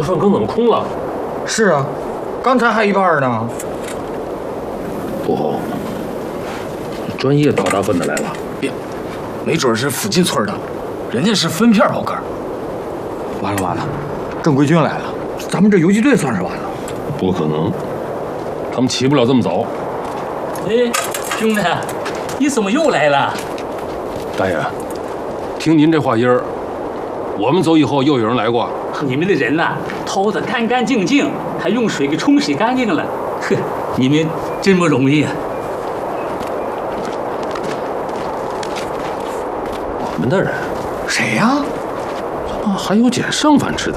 粪坑怎么空了？ 是啊，刚才还一半呢。 不，专业倒大粪的来了。 别，没准是附近村的，人家是分片刨根。 完了完了，正规军来了，咱们这游击队算是完了。 不可能，他们起不了这么早。 哎，兄弟，你怎么又来了？ 大爷，听您这话音儿，我们走以后又有人来过。 你们的人呐，掏得干干净净，还用水给冲洗干净了。呵，你们真不容易啊！ 我们的人？ 谁呀？ 怎么还有捡剩饭吃的？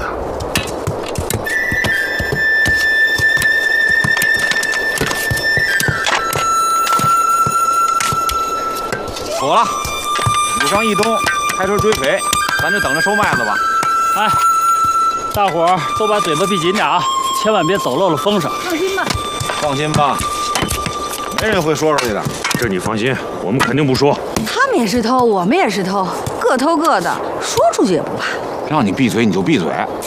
妥了，武上一东，开车追腿，咱就等着收麦子吧。 哎，大伙儿都把嘴巴闭紧点啊，千万别走漏了风声。 放心吧。 放心吧，没人会说出去的。 这你放心，我们肯定不说。 他们也是偷，我们也是偷，各偷各的，说出去也不怕。 让你闭嘴你就闭嘴。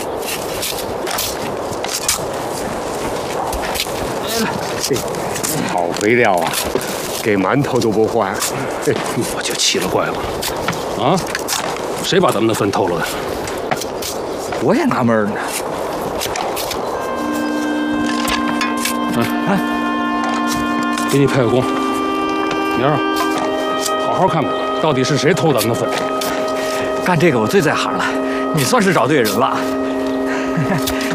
好肥料啊，给馒头都不换。 我就奇了怪了，啊，谁把咱们的粪偷了的？ 我也纳闷呢。 哎，给你派个工，明儿好好看看，到底是谁偷咱们的粪。 干这个我最在行了，你算是找对人了。